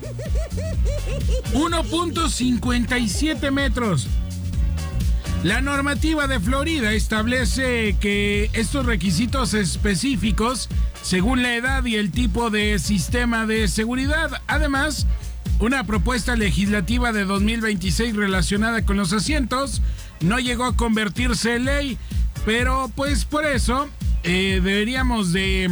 1.57 metros. La normativa de Florida establece que estos requisitos específicos según la edad y el tipo de sistema de seguridad. Además, una propuesta legislativa de 2026 relacionada con los asientos no llegó a convertirse en ley, pero pues por eso deberíamos de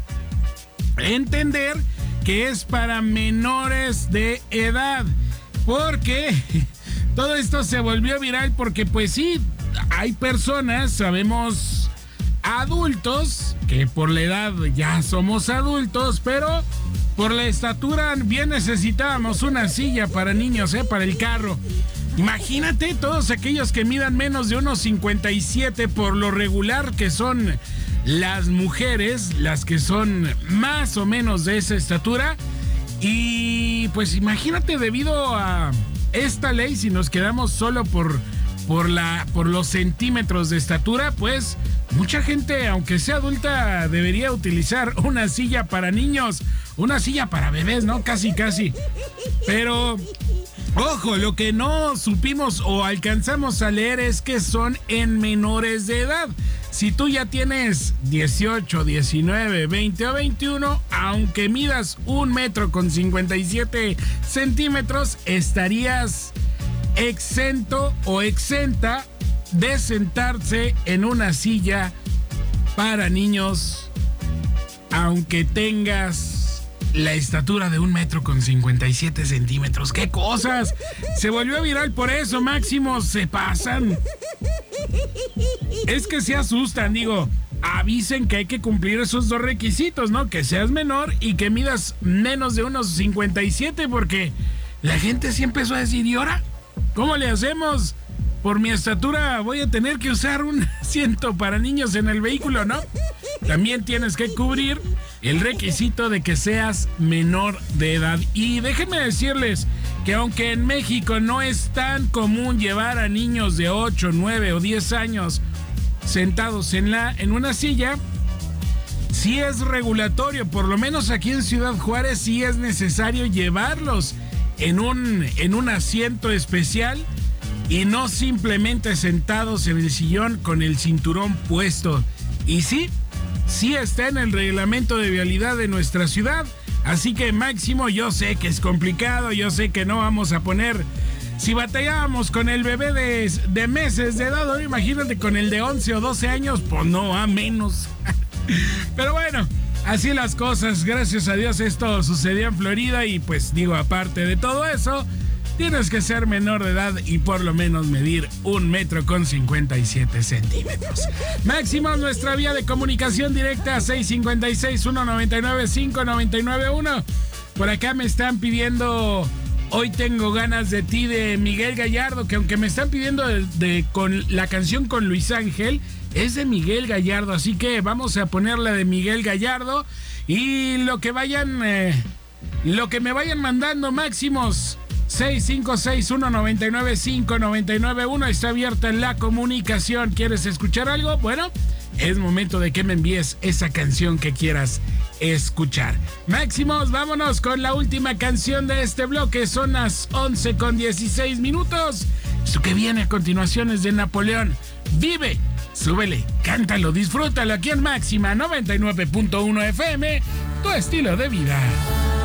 entender que es para menores de edad, porque todo esto se volvió viral porque pues sí, hay personas, sabemos, adultos, que por la edad ya somos adultos, pero por la estatura bien necesitábamos una silla para niños, para el carro. Imagínate todos aquellos que midan menos de 1.57 por lo regular, que son las mujeres, las que son más o menos de esa estatura. Y pues imagínate, debido a esta ley, si nos quedamos solo por los centímetros de estatura, pues mucha gente, aunque sea adulta, debería utilizar una silla para niños, una silla para bebés, ¿no? Casi. Pero ojo, lo que no supimos o alcanzamos a leer es que son en menores de edad. Si tú ya tienes 18, 19, 20 o 21, aunque midas 1.57 metros, estarías exento o exenta de sentarse en una silla para niños, aunque tengas la estatura de 1.57 metros. ¡Qué cosas! Se volvió viral por eso, Máximo, se pasan. Es que se asustan, digo, avisen que hay que cumplir esos dos requisitos, ¿no? Que seas menor y que midas menos de unos 57, porque la gente sí empezó a decir, ¿y ahora? ¿Cómo le hacemos? Por mi estatura voy a tener que usar un asiento para niños en el vehículo, ¿no? También tienes que cubrir el requisito de que seas menor de edad. Y déjenme decirles que aunque en México no es tan común llevar a niños de 8, 9 o 10 años sentados en una silla, sí es regulatorio, por lo menos aquí en Ciudad Juárez sí es necesario llevarlos en un asiento especial y no simplemente sentados en el sillón con el cinturón puesto. Y sí está en el reglamento de vialidad de nuestra ciudad. Así que, Máximo, yo sé que es complicado, yo sé que no vamos a poner... Si batallábamos con el bebé de meses de edad, imagínate con el de 11 o 12 años, pues no, a menos. Pero bueno, así las cosas, gracias a Dios esto sucedió en Florida y pues digo, aparte de todo eso, tienes que ser menor de edad y por lo menos medir 1.57 metros. Máximo, nuestra vía de comunicación directa 656-199-5991. Por acá me están pidiendo Hoy tengo ganas de ti de Miguel Gallardo, que aunque me están pidiendo con la canción con Luis Ángel, es de Miguel Gallardo, así que vamos a ponerla de Miguel Gallardo y lo que me vayan mandando, Máximos 656-199-5991. Está abierta la comunicación. ¿Quieres escuchar algo? Bueno, es momento de que me envíes esa canción que quieras escuchar. Máximos, vámonos con la última canción de este bloque. Son las 11:16. Esto que viene a continuación es de Napoleón. Vive, súbele, cántalo, disfrútalo aquí en Máxima 99.1 FM, tu estilo de vida.